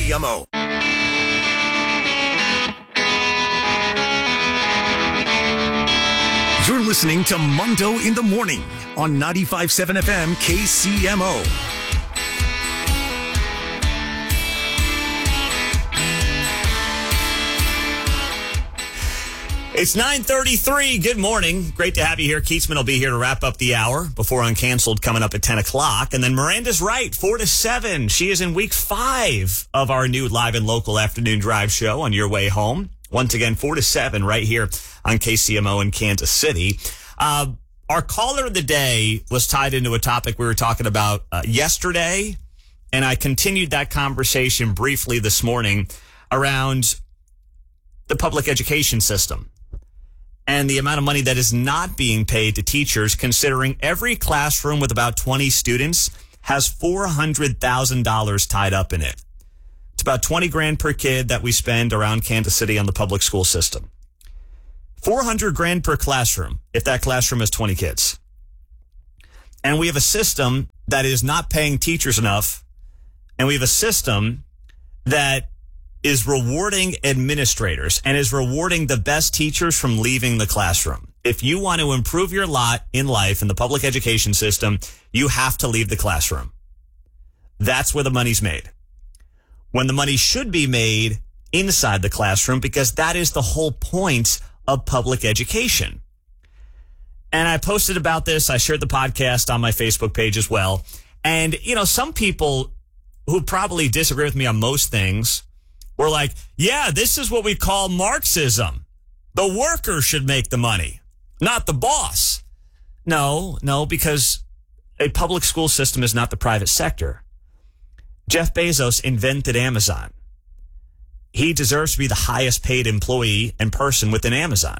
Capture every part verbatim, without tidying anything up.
C M O. You're listening to Mundo in the Morning on ninety-five point seven F M K C M O. It's nine thirty-three. Good morning. Great to have you here. Keatsman will be here to wrap up the hour before Uncanceled coming up at ten o'clock. And then Miranda's right, four to seven. She is in week five of our new live and local afternoon drive show on your way home. Once again, four to seven right here on K C M O in Kansas City. Uh, our caller of the day was tied into a topic we were talking about uh, yesterday. And I continued that conversation briefly this morning around the public education system and the amount of money that is not being paid to teachers, considering every classroom with about twenty students has four hundred thousand dollars tied up in it. It's about twenty grand per kid that we spend around Kansas City on the public school system. four hundred grand per classroom if that classroom has twenty kids. And we have a system that is not paying teachers enough, and we have a system that is rewarding administrators and is rewarding the best teachers from leaving the classroom. If you want to improve your lot in life in the public education system, you have to leave the classroom. That's where the money's made. When the money should be made inside the classroom, because that is the whole point of public education. And I posted about this. I shared the podcast on my Facebook page as well. And, you know, some people who probably disagree with me on most things were like, yeah, this is what we call Marxism. The worker should make the money, not the boss. No, no, because a public school system is not the private sector. Jeff Bezos invented Amazon. He deserves to be the highest paid employee and person within Amazon.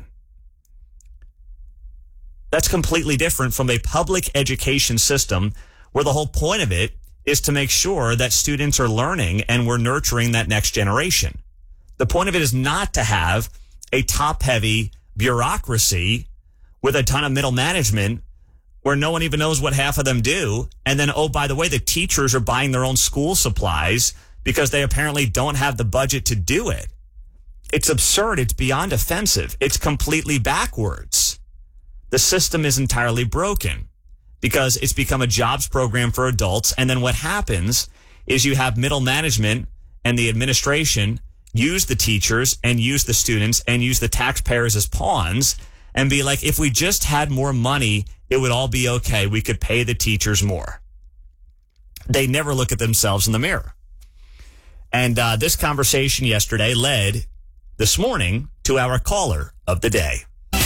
That's completely different from a public education system where the whole point of it is to make sure that students are learning and we're nurturing that next generation. The point of it is not to have a top-heavy bureaucracy with a ton of middle management where no one even knows what half of them do. And then, oh, by the way, the teachers are buying their own school supplies because they apparently don't have the budget to do it. It's absurd. It's beyond offensive. It's completely backwards. The system is entirely broken because it's become a jobs program for adults. And then what happens is you have middle management and the administration use the teachers and use the students and use the taxpayers as pawns and be like, if we just had more money, it would all be okay. We could pay the teachers more. They never look at themselves in the mirror. And uh, this conversation yesterday led this morning to our caller of the day.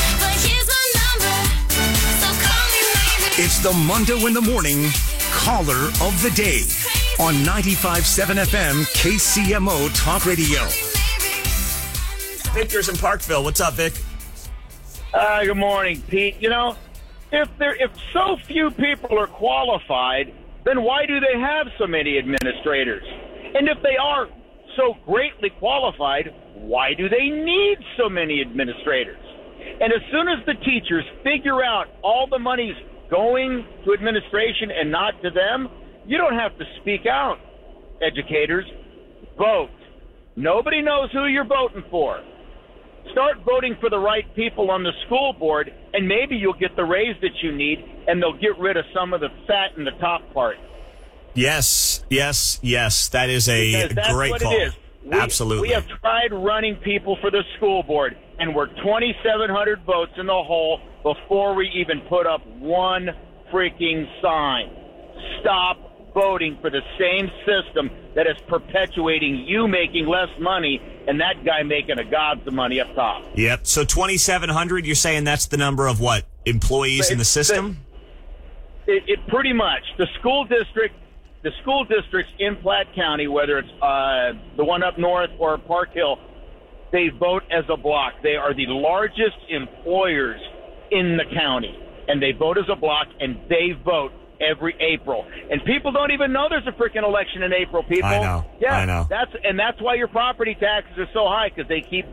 It's the Mundo in the Morning Caller of the Day on ninety-five point seven F M K C M O Talk Radio. Victor's in Parkville. What's up, Vic? Uh, good morning, Pete. You know, if there, if so few people are qualified, then why do they have so many administrators? And if they are so greatly qualified, why do they need so many administrators? And as soon as the teachers figure out all the money's going to administration and not to them, you don't have to speak out, educators. Vote. Nobody knows who you're voting for. Start voting for the right people on the school board, and maybe you'll get the raise that you need, and they'll get rid of some of the fat in the top part. Yes, yes, yes. That is a because that's great what call. It is. We, Absolutely. We have tried running people for the school board, and we're twenty-seven hundred votes in the hole before we even put up one freaking sign. Stop voting for the same system that is perpetuating you making less money and that guy making a gobs of money up top. Yep. So twenty-seven hundred, you're saying that's the number of what? Employees It, in the system? It, it pretty much. The school district, the school districts in Platte County, whether it's uh, the one up north or Park Hill, they vote as a block. They are the largest employers in the county, and they vote as a block, and they vote every April. And people don't even know there's a freaking election in April, people. I know. Yeah, I know. That's, and that's why your property taxes are so high, because they keep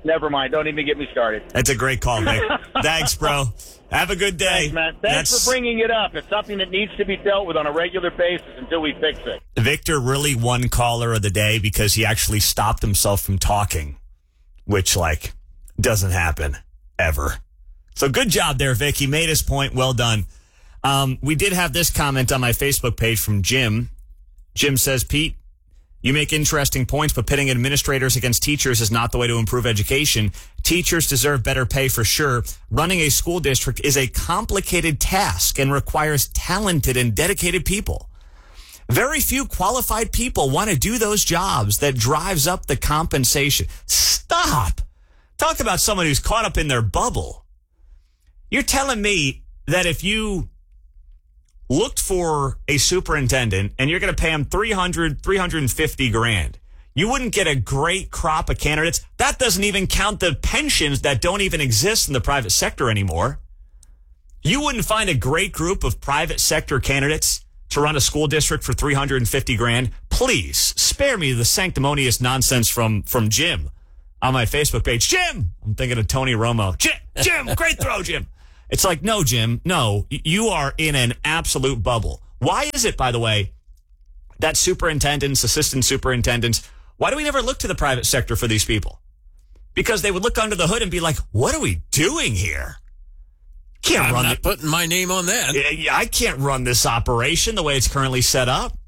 Never mind. Don't even get me started. That's a great call, Vic. Thanks, bro. Have a good day. Thanks, man. Thanks That's... for bringing it up. It's something that needs to be dealt with on a regular basis until we fix it. Victor really won caller of the day because he actually stopped himself from talking, which, like, doesn't happen ever. So good job there, Vic. He made his point. Well done. Um, we did have this comment on my Facebook page from Jim. Jim says, Pete, you make interesting points, but pitting administrators against teachers is not the way to improve education. Teachers deserve better pay for sure. Running a school district is a complicated task and requires talented and dedicated people. Very few qualified people want to do those jobs. That drives up the compensation. Stop. Talk about someone who's caught up in their bubble. You're telling me that if you looked for a superintendent and you're going to pay him three hundred, three hundred fifty grand, you wouldn't get a great crop of candidates. That doesn't even count the pensions that don't even exist in the private sector anymore. You wouldn't find a great group of private sector candidates to run a school district for three hundred fifty grand. Please spare me the sanctimonious nonsense from, from Jim on my Facebook page. Jim! I'm thinking of Tony Romo. Jim! Jim! Great throw, Jim! It's like, no, Jim, no, you are in an absolute bubble. Why is it, by the way, that superintendents, assistant superintendents, why do we never look to the private sector for these people? Because they would look under the hood and be like, what are we doing here? Can't I'm run not it. putting my name on that. I can't run this operation the way it's currently set up.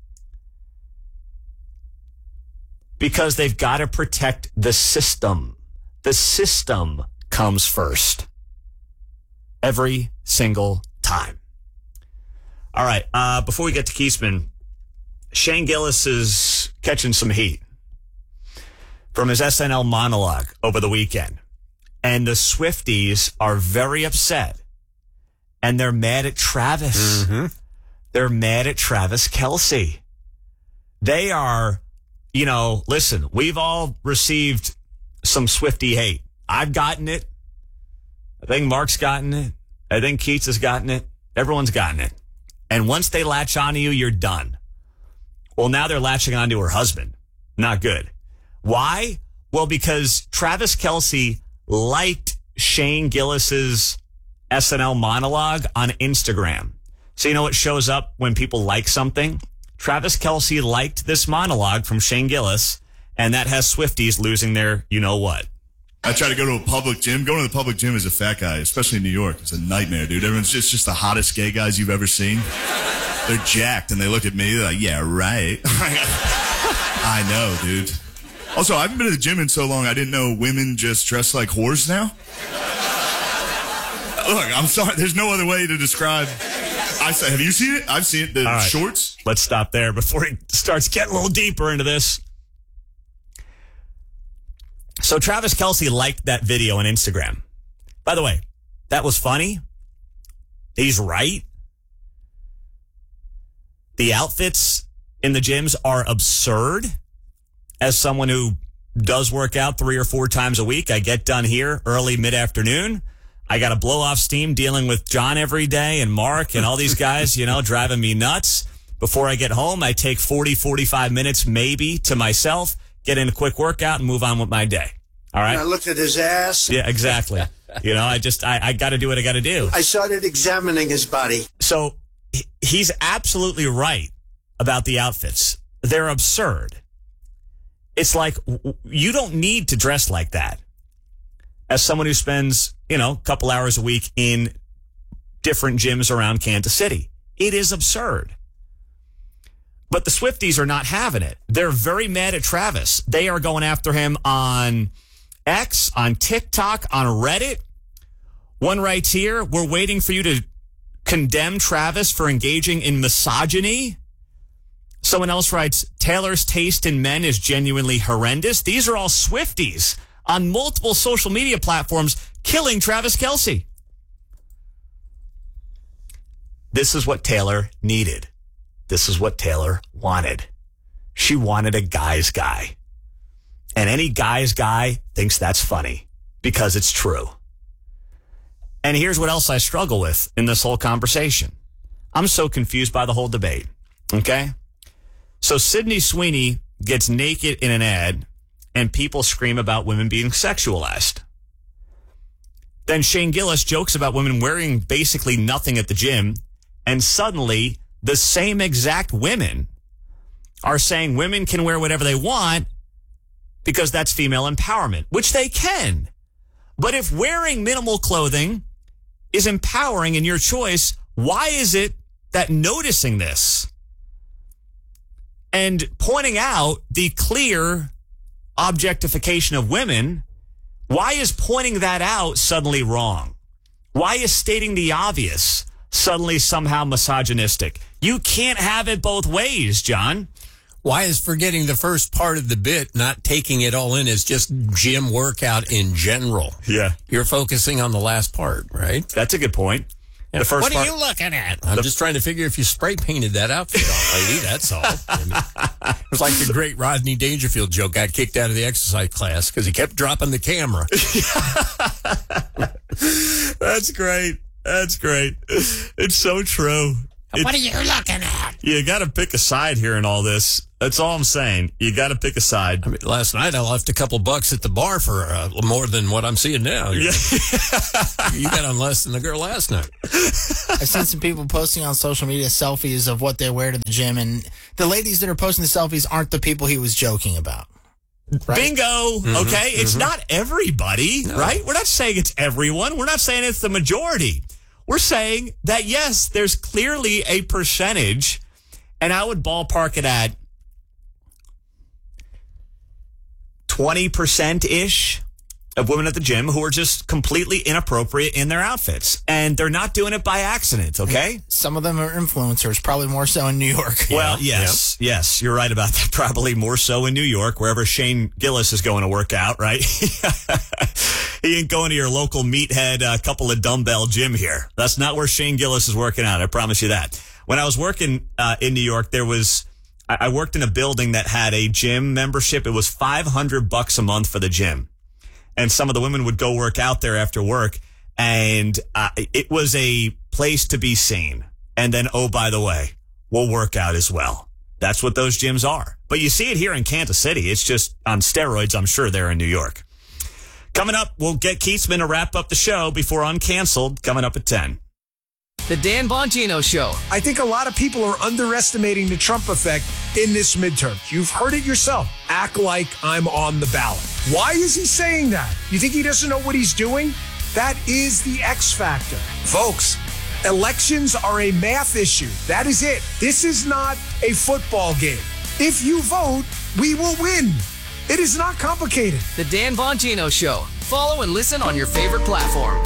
Because they've got to protect the system. The system comes first. Every single time. All right. Uh, before we get to Keisman, Shane Gillis is catching some heat from his S N L monologue over the weekend. And the Swifties are very upset. And they're mad at Travis. Mm-hmm. They're mad at Travis Kelce. They are, you know, listen, we've all received some Swiftie hate. I've gotten it. I think Mark's gotten it. I think Keats has gotten it. Everyone's gotten it. And once they latch onto you, you're done. Well, now they're latching onto her husband. Not good. Why? Well, because Travis Kelce liked Shane Gillis's S N L monologue on Instagram. So you know what shows up when people like something? Travis Kelce liked this monologue from Shane Gillis, and that has Swifties losing their you-know-what. I try to go to a public gym. Going to the public gym as a fat guy, especially in New York, it's a nightmare, dude. Everyone's just, just the hottest gay guys you've ever seen. They're jacked, and they look at me. They're like, yeah, right. I know, dude. Also, I haven't been to the gym in so long, I didn't know women just dress like whores now. Look, I'm sorry. There's no other way to describe. I say, have you seen it? I've seen it. The right. Shorts. Let's stop there before he starts getting a little deeper into this. So Travis Kelce liked that video on Instagram. By the way, that was funny. He's right. The outfits in the gyms are absurd. As someone who does work out three or four times a week, I get done here early mid-afternoon. I got to blow off steam dealing with John every day and Mark and all these guys, you know, driving me nuts. Before I get home, I take forty, forty-five minutes maybe to myself, get in a quick workout and move on with my day. All right. And I looked at his ass. Yeah, exactly. You know, I just, I, I got to do what I got to do. I started examining his body. So he's absolutely right about the outfits. They're absurd. It's like, you don't need to dress like that. As someone who spends, you know, a couple hours a week in different gyms around Kansas City, it is absurd. But the Swifties are not having it. They're very mad at Travis. They are going after him on X, on TikTok, on Reddit. One writes here, we're waiting for you to condemn Travis for engaging in misogyny. Someone else writes, Taylor's taste in men is genuinely horrendous. These are all Swifties on multiple social media platforms killing Travis Kelce. This is what Taylor needed. This is what Taylor wanted. She wanted a guy's guy. And any guy's guy thinks that's funny because it's true. And here's what else I struggle with in this whole conversation. I'm so confused by the whole debate. Okay? So Sydney Sweeney gets naked in an ad, and people scream about women being sexualized. Then Shane Gillis jokes about women wearing basically nothing at the gym, and suddenly the same exact women are saying women can wear whatever they want because that's female empowerment, which they can. But if wearing minimal clothing is empowering in your choice, why is it that noticing this and pointing out the clear objectification of women, why is pointing that out suddenly wrong? Why is stating the obvious suddenly somehow misogynistic? You can't have it both ways, John. Why is forgetting the first part of the bit, not taking it all in as just gym workout in general? Yeah. You're focusing on the last part, right? That's a good point. The first what part, are you looking at? I'm the, just trying to figure if you spray painted that outfit on, lady. That's all. I mean, it was like the great Rodney Dangerfield joke. Got kicked out of the exercise class because he kept dropping the camera. That's great. That's great. It's so true. What are you looking at? You got to pick a side here in all this. That's all I'm saying. You got to pick a side. I mean, last night I left a couple bucks at the bar for uh, more than what I'm seeing now. Yeah. You got on less than the girl last night. I've seen some people posting on social media selfies of what they wear to the gym, and the ladies that are posting the selfies aren't the people he was joking about. Right? Bingo. Mm-hmm, okay. Mm-hmm. It's not everybody, no. right? We're not saying it's everyone. We're not saying it's the majority. We're saying that, yes, there's clearly a percentage, and I would ballpark it at twenty percent-ish of women at the gym who are just completely inappropriate in their outfits. And they're not doing it by accident, okay? Some of them are influencers, probably more so in New York. Well, yeah. yes, yeah. yes, you're right about that. Probably more so in New York, wherever Shane Gillis is going to work out, right? He ain't going to your local meathead uh, couple of dumbbell gym here. That's not where Shane Gillis is working out. I promise you that. When I was working uh, in New York, there was, I, I worked in a building that had a gym membership. It was five hundred bucks a month for the gym. And some of the women would go work out there after work. And uh, it was a place to be seen. And then, oh, by the way, we'll work out as well. That's what those gyms are. But you see it here in Kansas City. It's just on steroids, I'm sure, there in New York. Coming up, we'll get Keatsman to wrap up the show before Uncanceled, coming up at ten. The Dan Bongino Show. I think a lot of people are underestimating the Trump effect in this midterm. You've heard it yourself. Act like I'm on the ballot. Why is he saying that? You think he doesn't know what he's doing? That is the X factor. Folks, elections are a math issue. That is it. This is not a football game. If you vote, we will win. It is not complicated. The Dan Bongino Show. Follow and listen on your favorite platform.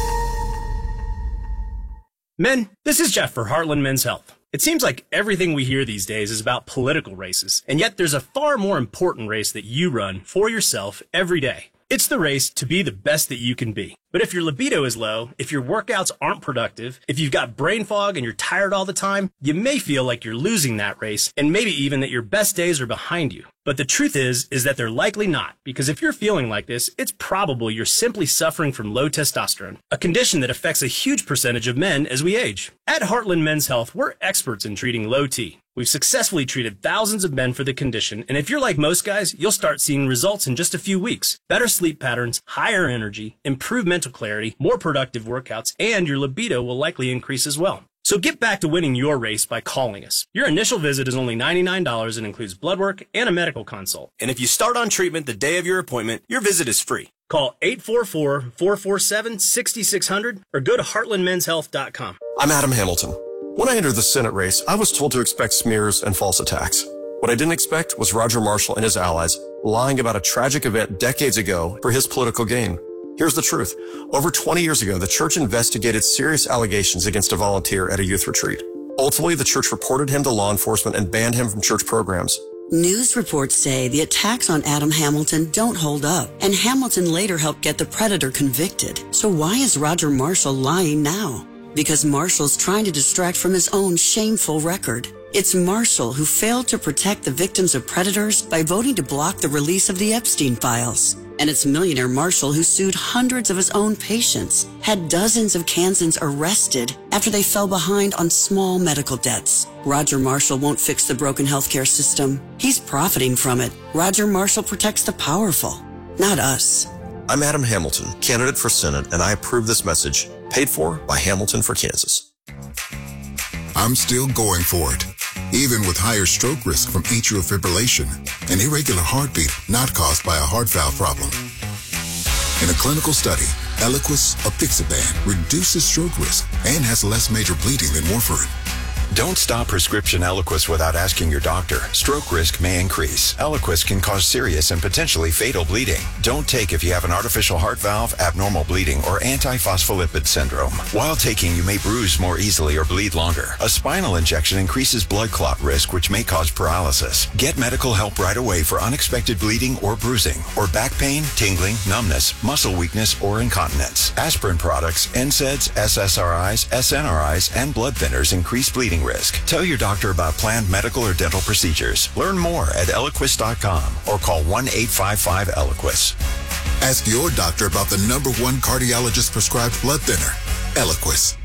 Men, this is Jeff for Heartland Men's Health. It seems like everything we hear these days is about political races, and yet there's a far more important race that you run for yourself every day. It's the race to be the best that you can be. But if your libido is low, if your workouts aren't productive, if you've got brain fog and you're tired all the time, you may feel like you're losing that race, and maybe even that your best days are behind you. But the truth is, is that they're likely not, because if you're feeling like this, it's probable you're simply suffering from low testosterone, a condition that affects a huge percentage of men as we age. At Heartland Men's Health, we're experts in treating low T. We've successfully treated thousands of men for the condition, and if you're like most guys, you'll start seeing results in just a few weeks. Better sleep patterns, higher energy, improved mental clarity, more productive workouts, and your libido will likely increase as well. So get back to winning your race by calling us. Your initial visit is only ninety-nine dollars and includes blood work and a medical consult. And if you start on treatment the day of your appointment, your visit is free. Call eight four four, four four seven, six six zero zero or go to heartland men's health dot com. I'm Adam Hamilton. When I entered the Senate race, I was told to expect smears and false attacks. What I didn't expect was Roger Marshall and his allies lying about a tragic event decades ago for his political gain. Here's the truth. Over twenty years ago, the church investigated serious allegations against a volunteer at a youth retreat. Ultimately, the church reported him to law enforcement and banned him from church programs. News reports say the attacks on Adam Hamilton don't hold up, and Hamilton later helped get the predator convicted. So why is Roger Marshall lying now? Because Marshall's trying to distract from his own shameful record. It's Marshall who failed to protect the victims of predators by voting to block the release of the Epstein files. And it's millionaire Marshall who sued hundreds of his own patients, had dozens of Kansans arrested after they fell behind on small medical debts. Roger Marshall won't fix the broken healthcare system. He's profiting from it. Roger Marshall protects the powerful, not us. I'm Adam Hamilton, candidate for Senate, and I approve this message, paid for by Hamilton for Kansas. I'm still going for it, even with higher stroke risk from atrial fibrillation, an irregular heartbeat not caused by a heart valve problem. In a clinical study, Eliquis apixaban reduces stroke risk and has less major bleeding than warfarin. Don't stop prescription Eliquis without asking your doctor. Stroke risk may increase. Eliquis can cause serious and potentially fatal bleeding. Don't take if you have an artificial heart valve, abnormal bleeding, or antiphospholipid syndrome. While taking, you may bruise more easily or bleed longer. A spinal injection increases blood clot risk, which may cause paralysis. Get medical help right away for unexpected bleeding or bruising, or back pain, tingling, numbness, muscle weakness, or incontinence. Aspirin products, N SAIDs, S S R Is, S N R Is, and blood thinners increase bleeding risk. Tell your doctor about planned medical or dental procedures. Learn more at Eliquis dot com or call one eight five five Eliquis. Ask your doctor about the number one cardiologist prescribed blood thinner, Eliquis.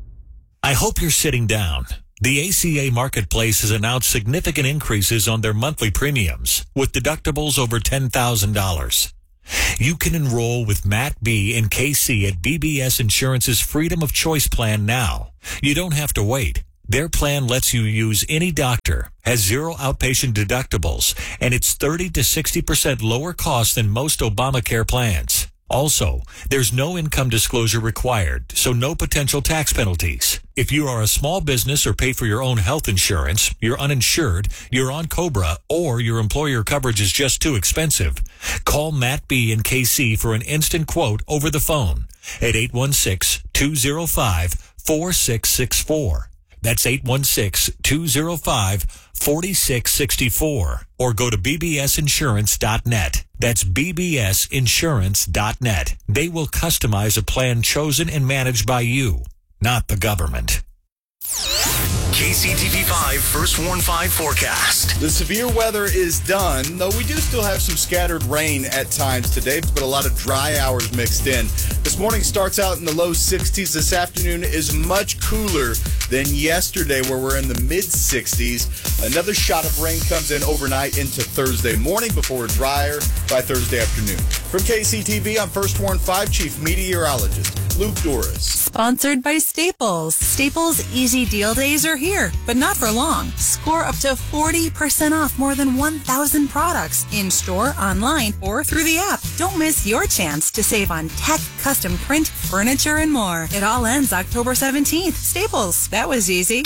I hope you're sitting down. The A C A Marketplace has announced significant increases on their monthly premiums with deductibles over ten thousand dollars. You can enroll with Matt B. and K C at B B S Insurance's Freedom of Choice plan now. You don't have to wait. Their plan lets you use any doctor, has zero outpatient deductibles, and it's thirty to sixty percent lower cost than most Obamacare plans. Also, there's no income disclosure required, so no potential tax penalties. If you are a small business or pay for your own health insurance, you're uninsured, you're on COBRA, or your employer coverage is just too expensive, call Matt B. and K C for an instant quote over the phone at eight one six, two zero five, four six six four. That's eight one six, two zero five, four six six four. Or go to B B S insurance dot net. That's B B S insurance dot net. They will customize a plan chosen and managed by you, not the government. K C T V five First Warn five forecast. The severe weather is done, though we do still have some scattered rain at times today, but a lot of dry hours mixed in. This morning starts out in the low sixties. This afternoon is much cooler than yesterday, where we're in the mid sixties. Another shot of rain comes in overnight into Thursday morning before we're drier by Thursday afternoon. From K C T V, I'm First Warn five Chief Meteorologist Luke Doris. Sponsored by Staples. Staples Easy Deal Days are here, but not for long. Score up to forty percent off more than one thousand products in-store, online, or through the app. Don't miss your chance to save on tech, custom print, furniture, and more. It all ends October seventeenth. Staples. That was easy.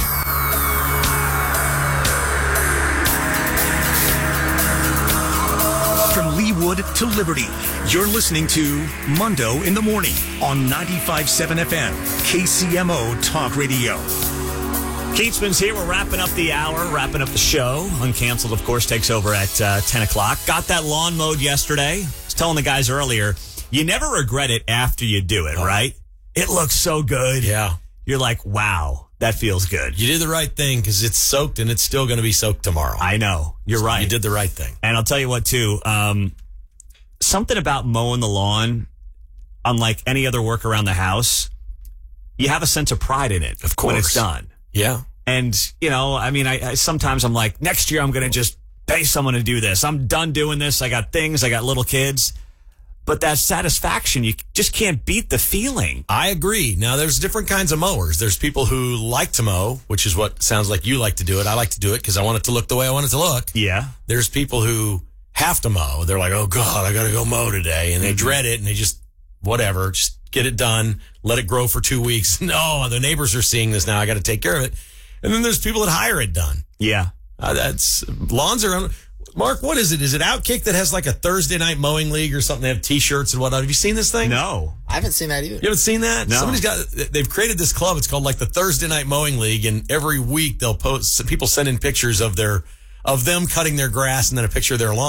From Leawood to Liberty, you're listening to Mundo in the Morning on ninety-five point seven F M, K C M O Talk Radio. Keatsman's here. We're wrapping up the hour, wrapping up the show. Uncanceled, of course, takes over at uh, ten o'clock. Got that lawn mowed yesterday. I was telling the guys earlier, you never regret it after you do it, oh. right? It looks so good. Yeah. You're like, wow, that feels good. You did the right thing because it's soaked and it's still going to be soaked tomorrow. I know. You're so right. You did the right thing. And I'll tell you what, too. Um, something about mowing the lawn, unlike any other work around the house, you have a sense of pride in it of course. when it's done. Yeah. And, you know, I mean, I, I sometimes I'm like, next year I'm going to just pay someone to do this. I'm done doing this. I got things. I got little kids. But that satisfaction, you just can't beat the feeling. I agree. Now, there's different kinds of mowers. There's people who like to mow, which is what sounds like you like to do it. I like to do it because I want it to look the way I want it to look. Yeah. There's people who have to mow. They're like, oh, God, I got to go mow today. And they mm-hmm. dread it, and they just, whatever, just get it done, let it grow for two weeks. No, the neighbors are seeing this now. I got to take care of it. And then there's people that hire it done. Yeah. Uh, that's lawns are un- Mark, what is it? Is it Outkick that has like a Thursday night mowing league or something? They have T-shirts and whatnot. Have you seen this thing? No. I haven't seen that either. You haven't seen that? No. Somebody's got, they've created this club. It's called like the Thursday night mowing league. And every week they'll post, people send in pictures of their, of them cutting their grass and then a picture of their lawn.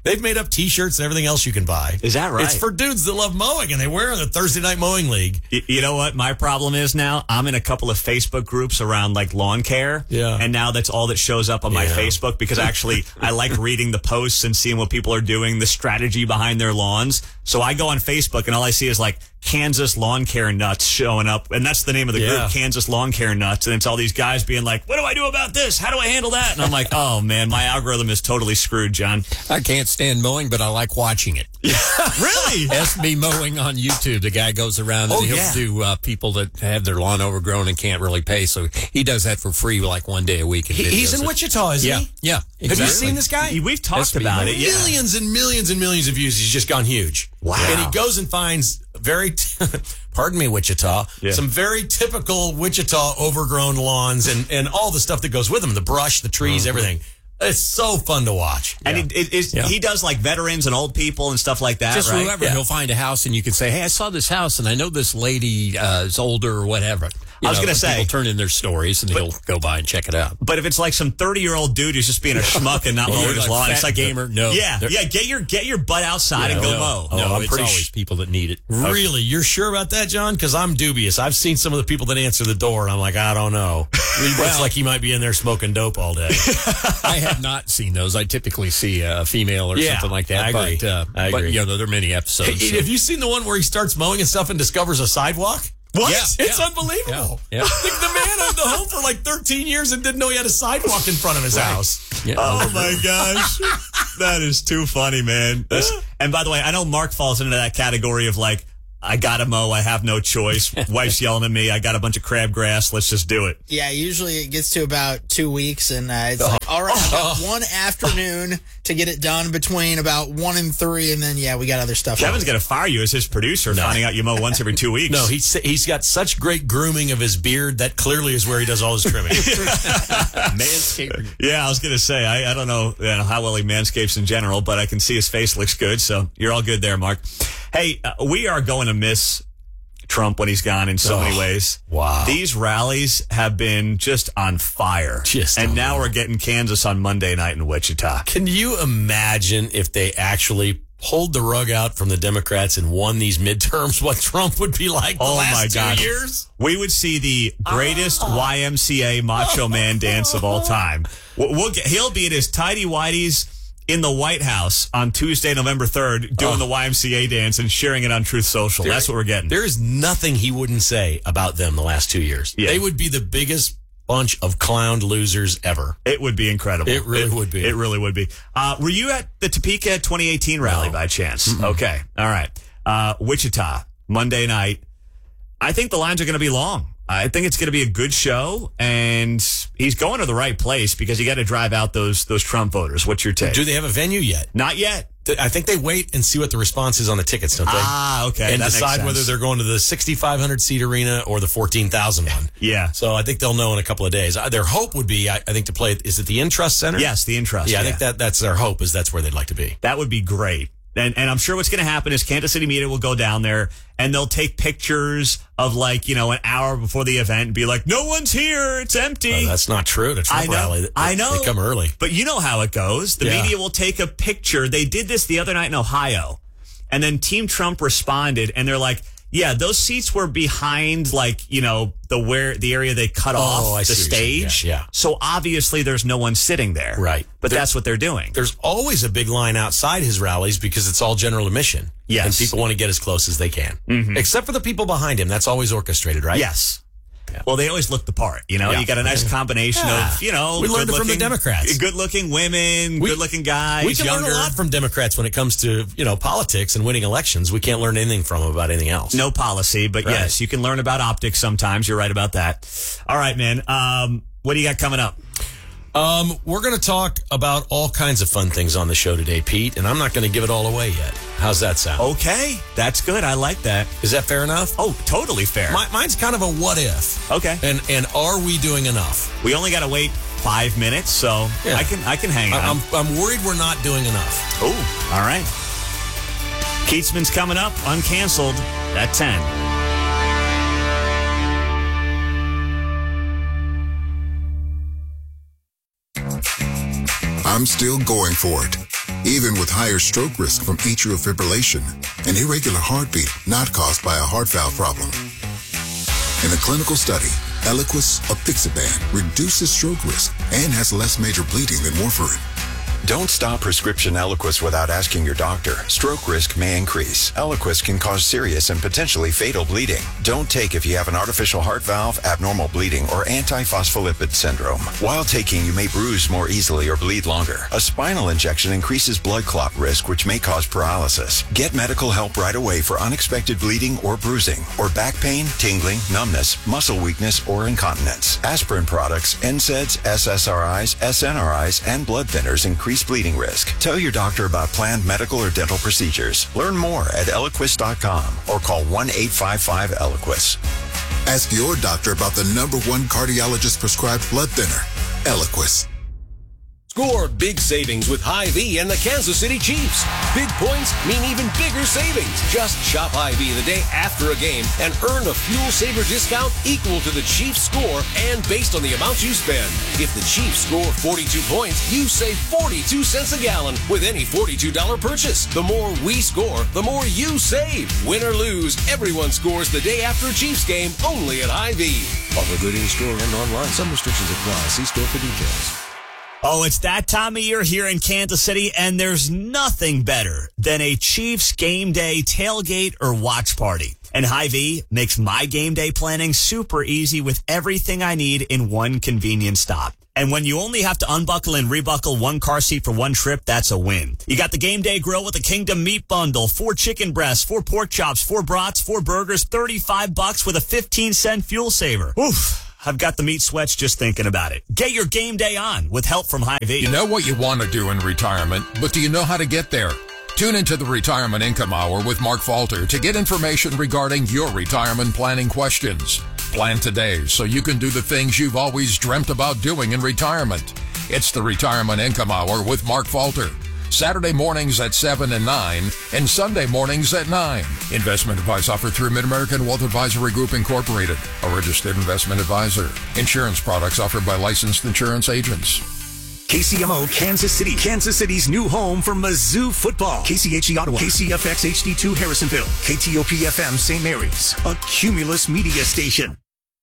They've made up T-shirts and everything else you can buy. Is that right? It's for dudes that love mowing, and they wear it in the Thursday Night Mowing League. You, you know what my problem is now? I'm in a couple of Facebook groups around like lawn care. Yeah. And now that's all that shows up on my Yeah. Facebook because actually I like reading the posts and seeing what people are doing, the strategy behind their lawns. So I go on Facebook and all I see is like Kansas Lawn Care Nuts showing up. And that's the name of the Yeah. group, Kansas Lawn Care Nuts. And it's all these guys being like, what do I do about this? How do I handle that? And I'm like, oh man, my algorithm is totally screwed, John. I can't stand mowing, but I like watching it. Really? S B Mowing on YouTube. The guy goes around and Oh, he'll yeah. do uh, people that have their lawn overgrown and can't really pay. So he does that for free, like one day a week. And He, he's videos in it. Wichita, isn't yeah. he? Yeah. Have Exactly. you seen this guy? We've talked S B about Mowing. it. Yeah. Millions and millions and millions of views. He's just gone huge. Wow. And he goes and finds very, t- pardon me, Wichita, Yeah. some very typical Wichita overgrown lawns and, and all the stuff that goes with them, the brush, the trees, everything. It's so fun to watch. And it, it, it's, Yeah. he does like veterans and old people and stuff like that, Just right? whoever, Yeah. he'll find a house and you can say, hey, I saw this house and I know this lady uh, is older or whatever. You I was know, gonna say- people turn in their stories and he'll go by and check it out. But if it's like some thirty-year-old dude who's just being a schmuck and not Or mowing his like lawn, fat it's like gamer, no. yeah, They're- yeah. Get your get your butt outside and go no, mow. Oh, no, I'm it's pretty always sh- people that need it. Really? You're sure about that, John? Because I'm dubious. I've seen some of the people that answer the door, and I'm like, I don't know. It looks like he might be in there smoking dope all day. I have not seen those. I typically see a female or Yeah, something like that. I agree. But, uh, I but agree. you know, there are many episodes. Hey, so- have you seen the one where he starts mowing and stuff and discovers a sidewalk? What? Yeah, It's yeah. unbelievable. Yeah, yeah. The, the man owned the home for like thirteen years and didn't know he had a sidewalk in front of his Right. house. Yeah. Oh my gosh, that is too funny, man. That's, and by the way, I know Mark falls into that category of like, I gotta mow, I have no choice. Wife's yelling at me, I got a bunch of crabgrass, let's just do it. Yeah, usually it gets to about two weeks, and uh, it's like, all right, I've got one afternoon to get it done between about one and three, and then, yeah, we got other stuff. Kevin's gonna fire you as his producer, finding out you mow once every two weeks. No, he's he's got such great grooming of his beard that clearly is where he does all his trimming. Manscaping. Yeah, I was gonna say I, I don't know, you know how well he manscapes in general, but I can see his face looks good, so you're all good there, Mark. Hey, uh, we are going to miss Trump when he's gone in so Oh, many ways. wow. These rallies have been just on fire. Just and on now fire. we're getting Kansas on Monday night in Wichita. Can you imagine if they actually pulled the rug out from the Democrats and won these midterms, what Trump would be like the Oh last my two God. years? We would see the greatest Y M C A Macho Man dance of all time. We'll, we'll get, he'll be at his tidy whities in the White House on Tuesday, November third, doing Oh. the Y M C A dance and sharing it on Truth Social. That's what we're getting. There is nothing he wouldn't say about them the last two years. Yeah. They would be the biggest bunch of clowned losers ever. It would be incredible. It really would be. It really would be. Uh, were you at the Topeka twenty eighteen rally by chance? Okay. All right. Uh, Wichita, Monday night. I think the lines are going to be long. I think it's going to be a good show, and he's going to the right place because you got to drive out those those Trump voters. What's your take? Do they have a venue yet? Not yet. Th- I think they wait and see what the response is on the tickets, don't they? Ah, okay. And That makes decide sense. whether they're going to the sixty-five hundred seat arena or the fourteen thousand one. Yeah. So I think they'll know in a couple of days. Uh, Their hope would be, I, I think, to play. Is it the Intrust Center? Yes, the Intrust. Yeah, I yeah. think that that's their hope. Is that's where they'd like to be. That would be great. And and I'm sure what's going to happen is Kansas City media will go down there and they'll take pictures of like, you know, an hour before the event and be like, no one's here. It's empty. Uh, that's not true. The Trump I know. rally, they, I know. they come early. But you know how it goes. The Yeah. media will take a picture. They did this the other night in Ohio. And then Team Trump responded and they're like, yeah, those seats were behind, like, you know, the where the area they cut Oh, off I the see what you're saying. stage. Yeah, yeah. So obviously there's no one sitting there. Right. But There- that's what they're doing. There's always a big line outside his rallies because it's all general admission. Yes. And people want to get as close as they can. Mhm. Except for the people behind him. That's always orchestrated, right? Yes. Well, they always look the part. You know, Yeah. you got a nice combination Yeah. of, you know, We learned it from the good-looking- Democrats. Good-looking women, We- good-looking guys, We can younger. learn a lot from Democrats when it comes to, you know, politics and winning elections. We can't learn anything from them about anything else. No policy, but Right. yes, you can learn about optics sometimes. You're right about that. All right, man. Um, what do you got coming up? Um, we're going to talk about all kinds of fun things on the show today, Pete, and I'm not going to give it all away yet. How's that sound? Okay, that's good. I like that. Is that fair enough? Oh, totally fair. My, mine's kind of a what if. Okay. And and are we doing enough? We only got to wait five minutes, so Yeah. I can I can hang I- on. I'm, I'm worried we're not doing enough. Oh, all right. Keatsman's coming up, uncanceled at ten. I'm still going for it. even with higher stroke risk from atrial fibrillation, an irregular heartbeat not caused by a heart valve problem. In a clinical study, Eliquis apixaban reduces stroke risk and has less major bleeding than warfarin. Don't stop prescription Eliquis without asking your doctor. Stroke risk may increase. Eliquis can cause serious and potentially fatal bleeding. Don't take if you have an artificial heart valve, abnormal bleeding, or antiphospholipid syndrome. While taking, you may bruise more easily or bleed longer. A spinal injection increases blood clot risk, which may cause paralysis. Get medical help right away for unexpected bleeding or bruising, or back pain, tingling, numbness, muscle weakness, or incontinence. Aspirin products, N SAIDs, S S R Is, S N R Is, and blood thinners increase bleeding risk. Tell your doctor about planned medical or dental procedures. Learn more at Eliquis dot com or call one eight five five Eliquis. Ask your doctor about the number one cardiologist prescribed blood thinner, Eliquis. Score big savings with Hy-Vee and the Kansas City Chiefs. Big points mean even bigger savings. Just shop Hy-Vee the day after a game and earn a fuel saver discount equal to the Chiefs score and based on the amount you spend. If the Chiefs score forty-two points, you save forty-two cents a gallon with any forty-two dollars purchase. The more we score, the more you save. Win or lose, everyone scores the day after a Chiefs game only at Hy-Vee. Offer good in-store and online. Some restrictions apply. See store for details. Oh, it's that time of year here in Kansas City, and there's nothing better than a Chiefs game day tailgate or watch party. And Hy-Vee makes my game day planning super easy with everything I need in one convenient stop. And when you only have to unbuckle and rebuckle one car seat for one trip, that's a win. You got the game day grill with the Kingdom Meat Bundle, four chicken breasts, four pork chops, four brats, four burgers, thirty-five bucks with a fifteen cent fuel saver. Oof. I've got the meat sweats just thinking about it. Get your game day on with help from Hy-Vee. You know what you want to do in retirement, but do you know how to get there? Tune into the Retirement Income Hour with Mark Falter to get information regarding your retirement planning questions. Plan today so you can do the things you've always dreamt about doing in retirement. It's the Retirement Income Hour with Mark Falter. Saturday mornings at seven and nine, and Sunday mornings at nine. Investment advice offered through Mid-American Wealth Advisory Group, Incorporated, a registered investment advisor. Insurance products offered by licensed insurance agents. K C M O Kansas City, Kansas City's new home for Mizzou football. K C H E Ottawa, K C F X H D two Harrisonville, K T O P F M Saint Mary's, a Cumulus media station.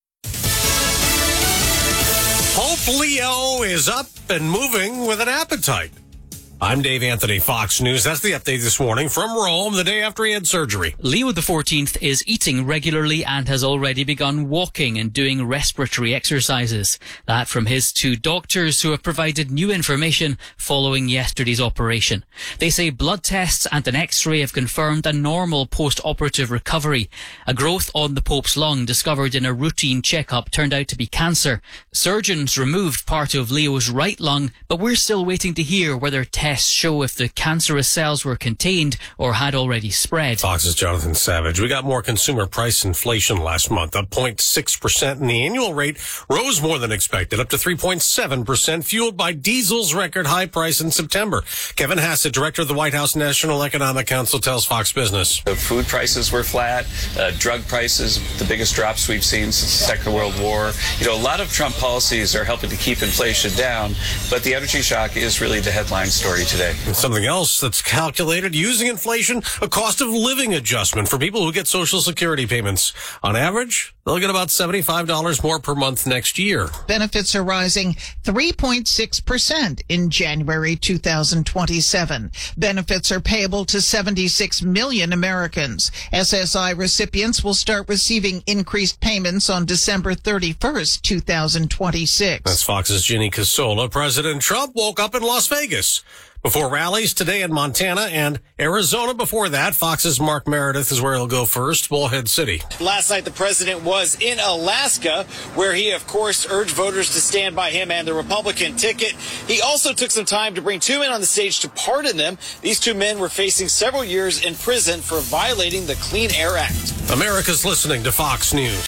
Hope Leo is up and moving with an appetite. I'm Dave Anthony, Fox News. That's the update this morning from Rome, the day after he had surgery. Leo the fourteenth is eating regularly and has already begun walking and doing respiratory exercises. That from his two doctors who have provided new information following yesterday's operation. They say blood tests and an x-ray have confirmed a normal post-operative recovery. A growth on the Pope's lung discovered in a routine checkup turned out to be cancer. Surgeons removed part of Leo's right lung, but we're still waiting to hear whether tests Tests show if the cancerous cells were contained or had already spread. Fox's Jonathan Savage. We got more consumer price inflation last month, up zero point six percent, and the annual rate rose more than expected, up to three point seven percent, fueled by diesel's record high price in September. Kevin Hassett, director of the White House National Economic Council, tells Fox Business. The food prices were flat, uh, drug prices, the biggest drops we've seen since the Second World War. You know, a lot of Trump policies are helping to keep inflation down, but the energy shock is really the headline story today. And something else that's calculated using inflation, a cost of living adjustment for people who get Social Security payments. On average, they'll get about seventy-five dollars more per month next year. Benefits are rising three point six percent in January two thousand twenty-seven. Benefits are payable to seventy-six million Americans. S S I recipients will start receiving increased payments on December thirty-first, two thousand twenty-six. That's Fox's Ginny Casola. President Trump woke up in Las Vegas before rallies today in Montana and Arizona. Before that, Fox's Mark Meredith is where he'll go first, Bullhead City. Last night, the president was in Alaska, where he, of course, urged voters to stand by him and the Republican ticket. He also took some time to bring two men on the stage to pardon them. These two men were facing several years in prison for violating the Clean Air Act. America's listening to Fox News.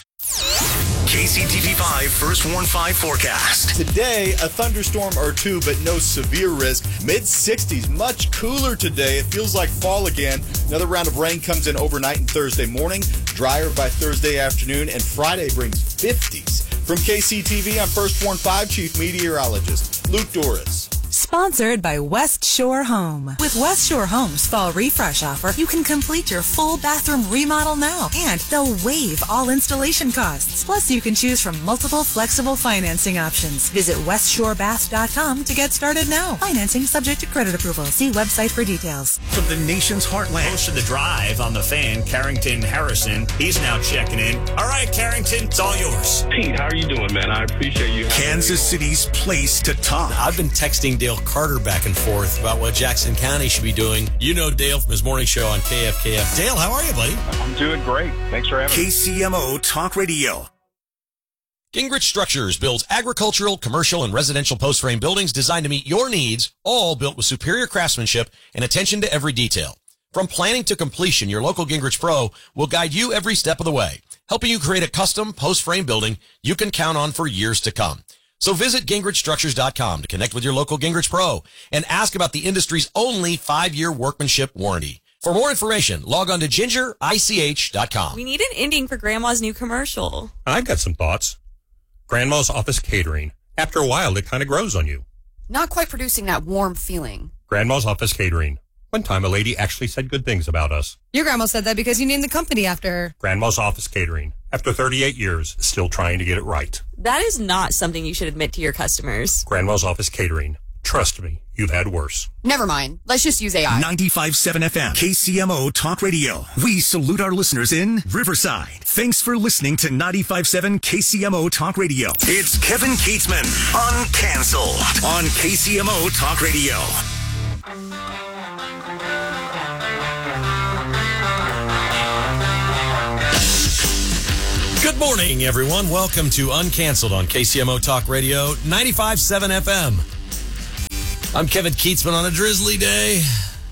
K C T V five First Warn five forecast. Today, a thunderstorm or two, but no severe risk. mid sixties, much cooler today. It feels like fall again. Another round of rain comes in overnight and Thursday morning. Drier by Thursday afternoon, and Friday brings fifties. From K C T V, I'm First Warn five Chief Meteorologist Luke Doris. Sponsored by West Shore Home. With West Shore Home's fall refresh offer, you can complete your full bathroom remodel now, and they'll waive all installation costs. Plus, you can choose from multiple flexible financing options. Visit west shore bath dot com to get started now. Financing subject to credit approval. See website for details. From the nation's heartland. Host of The Drive on the Fan, Carrington Harrison. He's now checking in. All right, Carrington, it's all yours. Pete, how are you doing, man? I appreciate you. Kansas City's place to talk. I've been texting Dale Carter back and forth about what Jackson County should be doing. You know Dale from his morning show on K F K F. Dale, how are you, buddy? I'm doing great. Thanks for having me. K C M O Talk Radio. Gingrich Structures builds agricultural, commercial, and residential post-frame buildings designed to meet your needs, all built with superior craftsmanship and attention to every detail. From planning to completion, your local Gingrich Pro will guide you every step of the way, helping you create a custom post-frame building you can count on for years to come. So visit gingrich structures dot com to connect with your local Gingrich Pro and ask about the industry's only five-year workmanship warranty. For more information, log on to ginger I C H dot com. We need an ending for Grandma's new commercial. I've got some thoughts. Grandma's Office Catering. After a while, it kind of grows on you. Not quite producing that warm feeling. Grandma's Office Catering. One time, a lady actually said good things about us. Your grandma said that because you named the company after her. Grandma's Office Catering. After thirty-eight years, still trying to get it right. That is not something you should admit to your customers. Grandma's Office Catering. Trust me, you've had worse. Never mind. Let's just use A I. ninety-five point seven F M, K C M O Talk Radio. We salute our listeners in Riverside. Thanks for listening to ninety-five point seven K C M O Talk Radio. It's Kevin Keatsman, Uncanceled, on K C M O Talk Radio. Good morning, everyone. Welcome to Uncanceled on K C M O Talk Radio, ninety-five point seven F M. I'm Kevin Keatsman on a drizzly day.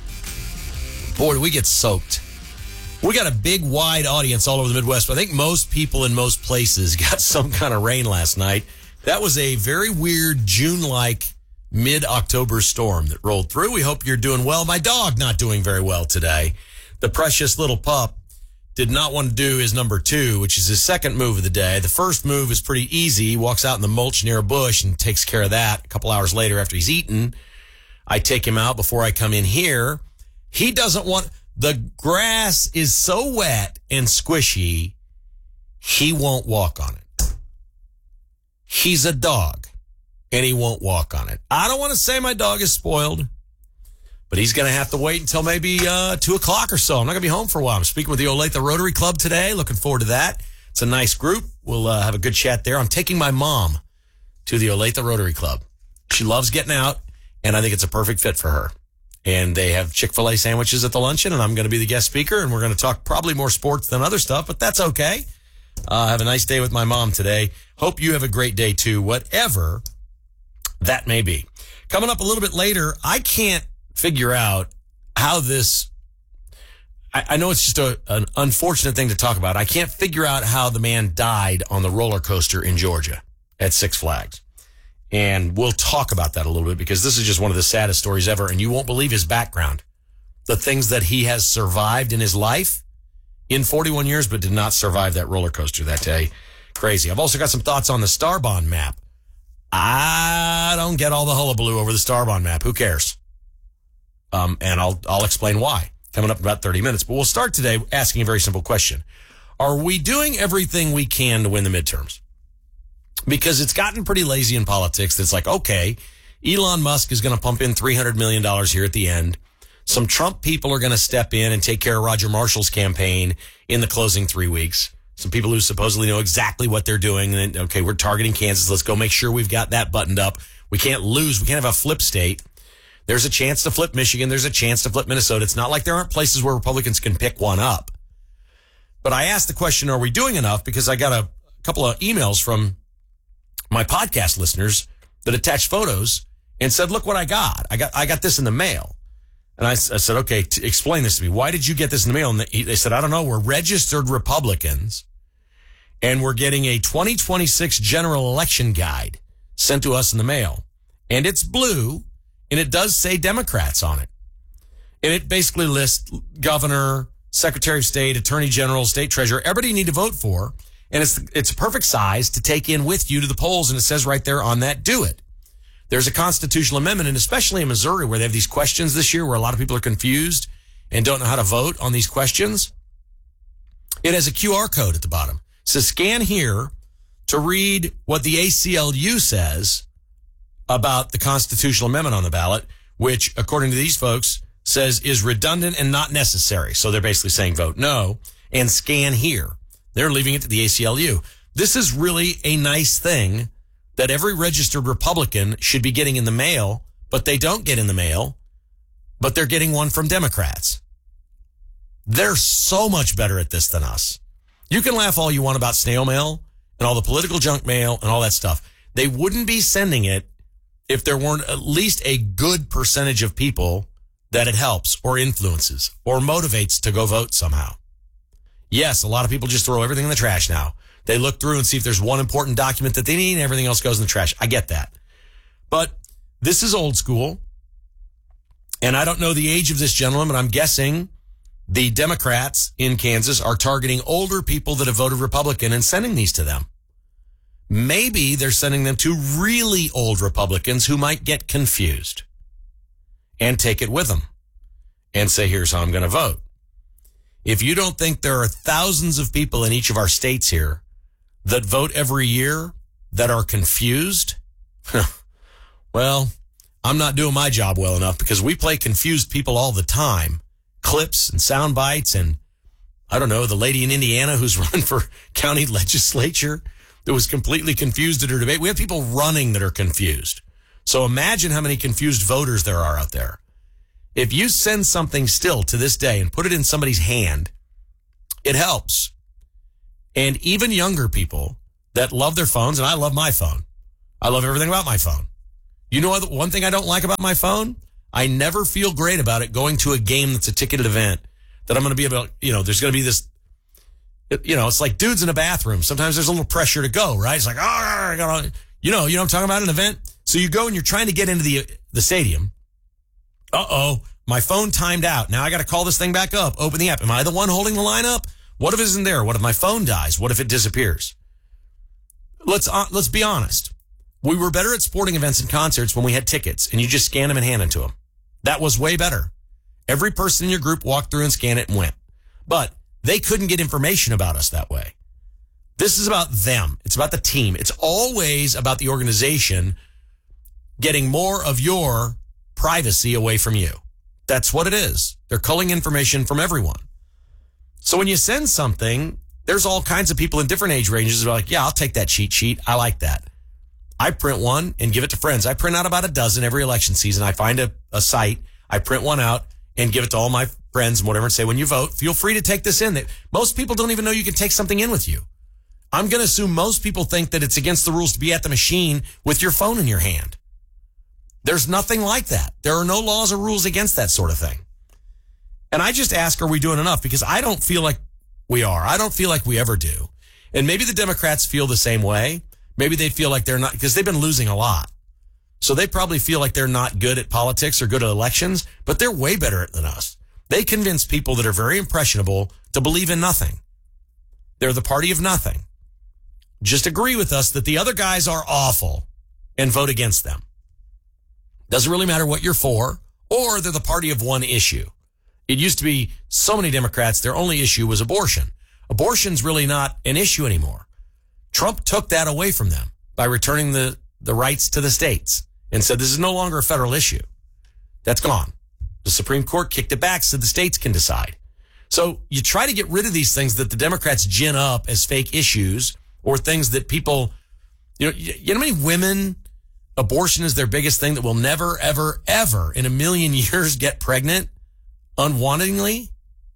Boy, do we get soaked. We got a big, wide audience all over the Midwest, but I think most people in most places got some kind of rain last night. That was a very weird June-like mid-October storm that rolled through. We hope you're doing well. My dog not doing very well today. The precious little pup did not want to do his number two, which is his second move of the day. The first move is pretty easy. He walks out in the mulch near a bush and takes care of that. A couple hours later after he's eaten, I take him out before I come in here. He doesn't want, the grass is so wet and squishy, he won't walk on it. He's a dog, and he won't walk on it. I don't want to say my dog is spoiled, but he's going to have to wait until maybe uh, two o'clock or so. I'm not going to be home for a while. I'm speaking with the Olathe Rotary Club today. Looking forward to that. It's a nice group. We'll uh, have a good chat there. I'm taking my mom to the Olathe Rotary Club. She loves getting out, and I think it's a perfect fit for her. And they have Chick-fil-A sandwiches at the luncheon, and I'm going to be the guest speaker, and we're going to talk probably more sports than other stuff, but that's okay. Uh, have a nice day with my mom today. Hope you have a great day, too, whatever that may be. Coming up a little bit later, I can't figure out how this, I, I know it's just a, an unfortunate thing to talk about. I can't figure out how the man died on the roller coaster in Georgia at Six Flags. And we'll talk about that a little bit because this is just one of the saddest stories ever. And you won't believe his background, the things that he has survived in his life in forty-one years, but did not survive that roller coaster that day. Crazy. I've also got some thoughts on the Starbond map. I don't get all the hullabaloo over the Starbond map. Who cares? Um, and I'll, I'll explain why coming up in about thirty minutes. But we'll start today asking a very simple question. Are we doing everything we can to win the midterms? Because it's gotten pretty lazy in politics. It's like, okay, Elon Musk is going to pump in three hundred million dollars here at the end. Some Trump people are going to step in and take care of Roger Marshall's campaign in the closing three weeks. Some people who supposedly know exactly what they're doing. And then, okay, we're targeting Kansas. Let's go make sure we've got that buttoned up. We can't lose. We can't have a flip state. There's a chance to flip Michigan. There's a chance to flip Minnesota. It's not like there aren't places where Republicans can pick one up. But I asked the question, are we doing enough? Because I got a couple of emails from my podcast listeners that attached photos and said, look what I got. I got I got this in the mail. And I, I said, okay, t- explain this to me. Why did you get this in the mail? And they, they said, I don't know. We're registered Republicans, and we're getting a twenty twenty-six general election guide sent to us in the mail. And it's blue, and it does say Democrats on it. And it basically lists governor, secretary of state, attorney general, state treasurer, everybody you need to vote for. And it's it's a perfect size to take in with you to the polls, and it says right there on that, do it. there's a constitutional amendment, and especially in Missouri where they have these questions this year where a lot of people are confused and don't know how to vote on these questions. It has a Q R code at the bottom. It says scan here to read what the A C L U says about the constitutional amendment on the ballot, which, according to these folks, says is redundant and not necessary. So they're basically saying vote no and scan here. They're leaving it to the A C L U. This is really a nice thing that every registered Republican should be getting in the mail, but they don't get in the mail, but they're getting one from Democrats. They're so much better at this than us. You can laugh all you want about snail mail and all the political junk mail and all that stuff. They wouldn't be sending it if there weren't at least a good percentage of people that it helps or influences or motivates to go vote somehow. Yes, a lot of people just throw everything in the trash now. They look through and see if there's one important document that they need and everything else goes in the trash. I get that. But this is old school. And I don't know the age of this gentleman, but I'm guessing the Democrats in Kansas are targeting older people that have voted Republican and sending these to them. Maybe they're sending them to really old Republicans who might get confused and take it with them and say, here's how I'm going to vote. If you don't think there are thousands of people in each of our states here that vote every year that are confused, well, I'm not doing my job well enough because we play confused people all the time. Clips and sound bites and, I don't know, the lady in Indiana who's run for county legislature that was completely confused at her debate. We have people running that are confused. So imagine how many confused voters there are out there. If you send something still to this day and put it in somebody's hand, it helps. And even younger people that love their phones, and I love my phone. I love everything about my phone. You know what? One thing I don't like about my phone? I never feel great about it going to a game that's a ticketed event that I'm going to be able to, you know, there's going to be this, you know, it's like dudes in a bathroom. Sometimes there's a little pressure to go, right? It's like, oh, I gotta, you know, you know what I'm talking about, an event? So you go and you're trying to get into the the stadium. Uh-oh, my phone timed out. Now I got to call this thing back up, open the app. Am I the one holding the line up? What if it isn't there? What if my phone dies? What if it disappears? Let's uh, let's be honest. We were better at sporting events and concerts when we had tickets and you just scan them and hand them to them. That was way better. Every person in your group walked through and scanned it and went. But they couldn't get information about us that way. This is about them. It's about the team. It's always about the organization getting more of your privacy away from you. That's what it is. They're culling information from everyone. So when you send something, there's all kinds of people in different age ranges who are like, yeah, I'll take that cheat sheet. I like that. I print one and give it to friends. I print out about a dozen every election season. I find a, a site. I print one out and give it to all my friends and whatever and say, when you vote, feel free to take this in. Most people don't even know you can take something in with you. I'm going to assume most people think that it's against the rules to be at the machine with your phone in your hand. There's nothing like that. There are no laws or rules against that sort of thing. And I just ask, are we doing enough? Because I don't feel like we are. I don't feel like we ever do. And maybe the Democrats feel the same way. Maybe they feel like they're not, because they've been losing a lot. So they probably feel like they're not good at politics or good at elections, but they're way better than us. They convince people that are very impressionable to believe in nothing. They're the party of nothing. Just agree with us that the other guys are awful and vote against them. Doesn't really matter what you're for, or they're the party of one issue. It used to be so many Democrats, their only issue was abortion. Abortion's really not an issue anymore. Trump took that away from them by returning the, the rights to the states and said this is no longer a federal issue. That's gone. The Supreme Court kicked it back so the states can decide. So you try to get rid of these things that the Democrats gin up as fake issues or things that people, you know, you know how many women abortion is their biggest thing that will never, ever, ever in a million years get pregnant unwantedly?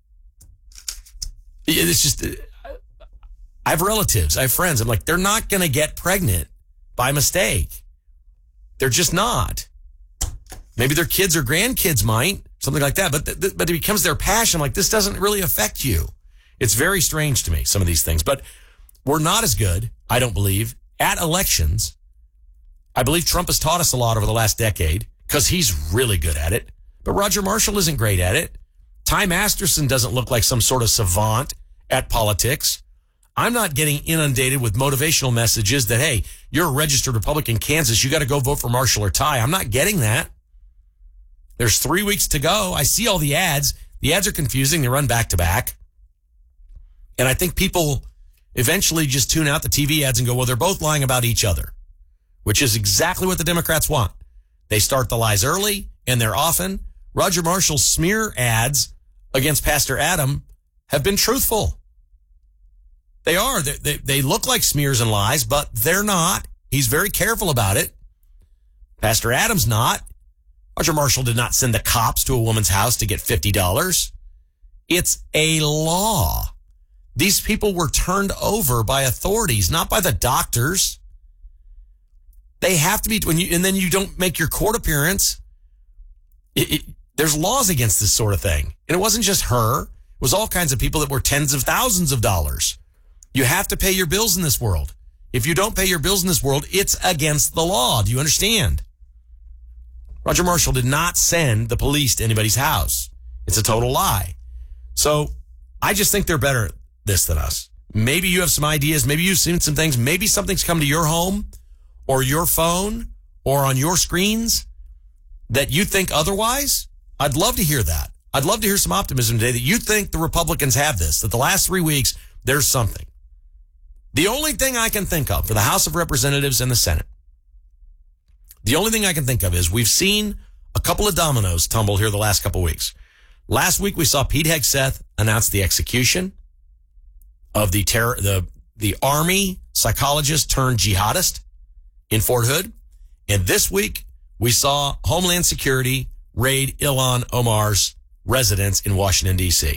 It's just, I have relatives, I have friends. I'm like, they're not going to get pregnant by mistake. They're just not. Maybe their kids or grandkids might, something like that. But, th- but it becomes their passion. I'm like, this doesn't really affect you. It's very strange to me, some of these things. But we're not as good, I don't believe, at elections. I believe Trump has taught us a lot over the last decade because he's really good at it. But Roger Marshall isn't great at it. Ty Masterson doesn't look like some sort of savant at politics. I'm not getting inundated with motivational messages that, hey, you're a registered Republican in Kansas. You got to go vote for Marshall or Ty. I'm not getting that. There's three weeks to go. I see all the ads. The ads are confusing. They run back to back. And I think people eventually just tune out the T V ads and go, well, they're both lying about each other, which is exactly what the Democrats want. They start the lies early, and they're often. Roger Marshall's smear ads against Pastor Adam have been truthful. They are. They, they, they look like smears and lies, but they're not. He's very careful about it. Pastor Adam's not. Roger Marshall did not send the cops to a woman's house to get fifty dollars. It's a law. These people were turned over by authorities, not by the doctors. They have to be, when you, and then you don't make your court appearance. It, it, there's laws against this sort of thing. And it wasn't just her. It was all kinds of people that were tens of thousands of dollars. You have to pay your bills in this world. If you don't pay your bills in this world, it's against the law. Do you understand? Roger Marshall did not send the police to anybody's house. It's a total lie. So I just think they're better at this than us. Maybe you have some ideas. Maybe you've seen some things. Maybe something's come to your home or your phone or on your screens that you think otherwise. I'd love to hear that. I'd love to hear some optimism today that you think the Republicans have this, that the last three weeks, there's something. The only thing I can think of for the House of Representatives and the Senate, the only thing I can think of is we've seen a couple of dominoes tumble here the last couple of weeks. Last week, we saw Pete Hegseth announce the execution of the terror, the, the Army psychologist turned jihadist in Fort Hood. And this week, we saw Homeland Security raid Ilhan Omar's residence in Washington, D C.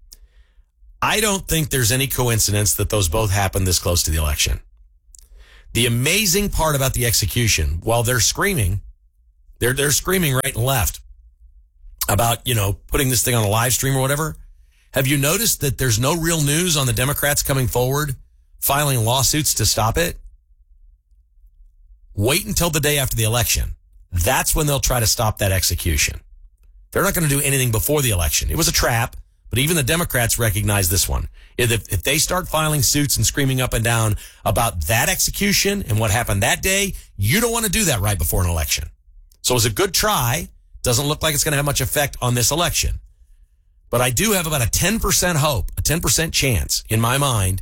I don't think there's any coincidence that those both happened this close to the election. The amazing part about the execution, while they're screaming, they're, they're screaming right and left about, you know, putting this thing on a live stream or whatever. Have you noticed that there's no real news on the Democrats coming forward, filing lawsuits to stop it? Wait until the day after the election. That's when they'll try to stop that execution. They're not going to do anything before the election. It was a trap, but even the Democrats recognize this one. If, if they start filing suits and screaming up and down about that execution and what happened that day, you don't want to do that right before an election. So it's a good try. Doesn't look like it's going to have much effect on this election. But I do have about a ten percent hope, a ten percent chance in my mind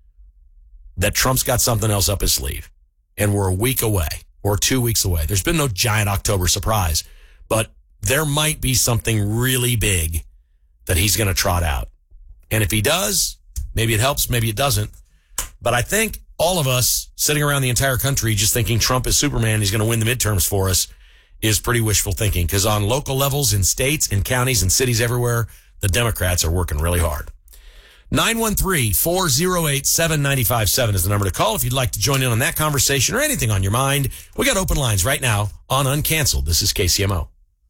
that Trump's got something else up his sleeve. And we're a week away or two weeks away. There's been no giant October surprise, but there might be something really big that he's going to trot out. And if he does, maybe it helps, maybe it doesn't. But I think all of us sitting around the entire country just thinking Trump is Superman, he's going to win the midterms for us, is pretty wishful thinking. Because on local levels in states and counties and cities everywhere, the Democrats are working really hard. nine one three, four oh eight, seven nine five seven is the number to call if you'd like to join in on that conversation or anything on your mind. We got open lines right now on Uncanceled. This is K C M O.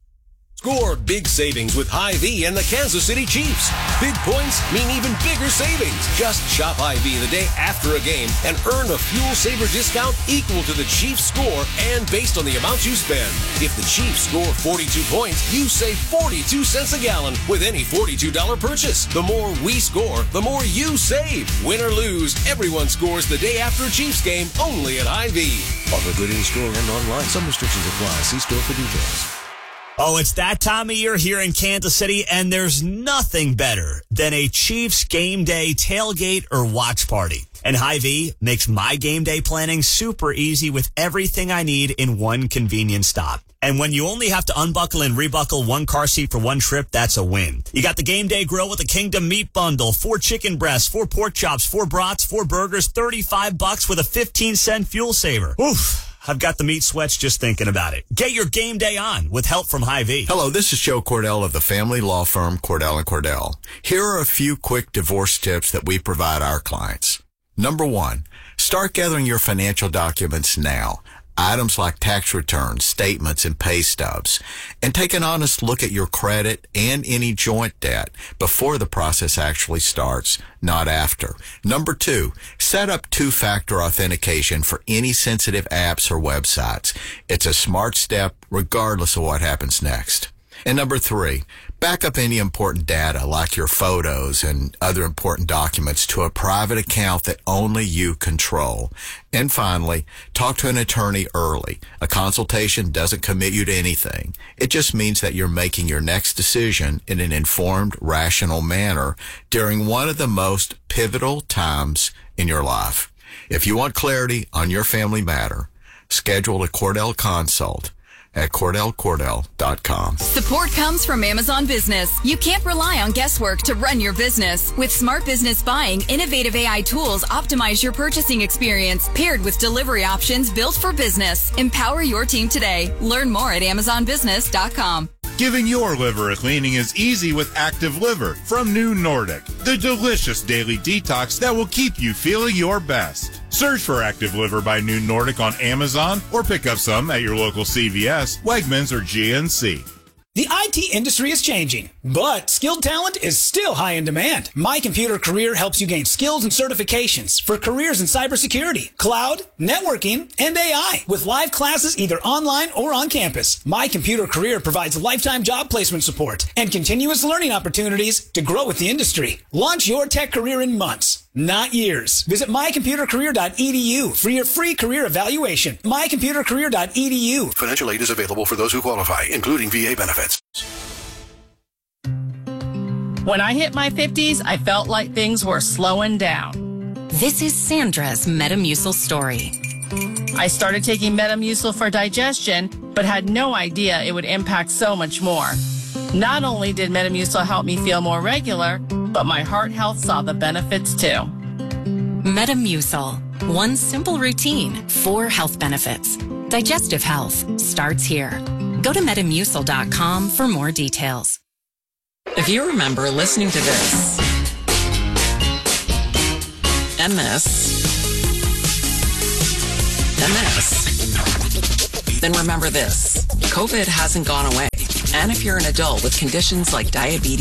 Score big savings with Hy-Vee and the Kansas City Chiefs. Big points mean even bigger savings. Just shop Hy-Vee the day after a game and earn a fuel saver discount equal to the Chiefs score and based on the amount you spend. If the Chiefs score forty-two points, you save forty-two cents a gallon with any forty-two dollars purchase. The more we score, the more you save. Win or lose, everyone scores the day after a Chiefs game only at Hy-Vee. Offer good in store and online. Some restrictions apply. See store for details. Oh, it's that time of year here in Kansas City, and there's nothing better than a Chiefs game day tailgate or watch party. And Hy-Vee makes my game day planning super easy with everything I need in one convenient stop. And when you only have to unbuckle and rebuckle one car seat for one trip, that's a win. You got the game day grill with a Kingdom meat bundle, four chicken breasts, four pork chops, four brats, four burgers, thirty-five bucks with a fifteen cent fuel saver. Oof. I've got the meat sweats just thinking about it. Get your game day on with help from Hy-Vee. Hello, this is Joe Cordell of the family law firm Cordell and Cordell. Here are a few quick divorce tips that we provide our clients. Number one, start gathering your financial documents now. Items like tax returns, statements, and pay stubs. And take an honest look at your credit and any joint debt before the process actually starts, not after. Number two, set up two-factor authentication for any sensitive apps or websites. It's a smart step regardless of what happens next. And number three, Back up any important data like your photos and other important documents to a private account that only you control. And finally, talk to an attorney early. A consultation doesn't commit you to anything. It just means that you're making your next decision in an informed, rational manner during one of the most pivotal times in your life. If you want clarity on your family matter, schedule a Cordell consult at Cordell Cordell dot com. Support comes from Amazon Business. You can't rely on guesswork to run your business. With Smart Business Buying, innovative A I tools optimize your purchasing experience, paired with delivery options built for business. Empower your team today. Learn more at Amazon Business dot com. Giving your liver a cleaning is easy with Active Liver from New Nordic, the delicious daily detox that will keep you feeling your best. Search for Active Liver by New Nordic on Amazon or pick up some at your local C V S, Wegmans, or G N C. The I T industry is changing, but skilled talent is still high in demand. My Computer Career helps you gain skills and certifications for careers in cybersecurity, cloud, networking, and A I with live classes either online or on campus. My Computer Career provides lifetime job placement support and continuous learning opportunities to grow with the industry. Launch your tech career in months, not years. Visit my computer career dot e d u for your free career evaluation. my computer career dot e d u. Financial aid is available for those who qualify, including V A benefits. When I hit my fifties, I felt like things were slowing down. This is Sandra's Metamucil story. I started taking Metamucil for digestion, but had no idea it would impact so much more. Not only did Metamucil help me feel more regular, but my heart health saw the benefits too. Metamucil. One simple routine, four health benefits. Digestive health starts here. Go to metamucil dot com for more details. If you remember listening to this and this and this, then remember this. COVID hasn't gone away. And if you're an adult with conditions like diabetes,